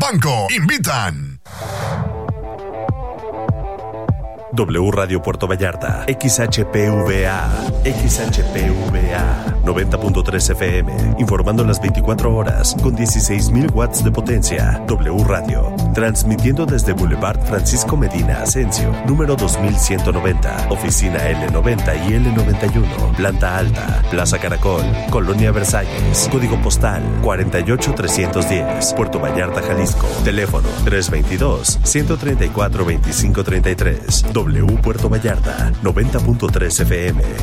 Banco invitan. W Radio Puerto Vallarta, XHPVA, 90.3 FM, informando las 24 horas con 16.000 watts de potencia. W Radio, transmitiendo desde Boulevard Francisco Medina Asensio, número 2190, oficina L90 y L91, planta alta, Plaza Caracol, Colonia Versalles, código postal 48310, Puerto Vallarta, Jalisco, teléfono 322-134-2533. W Puerto Vallarta, 90.3 FM,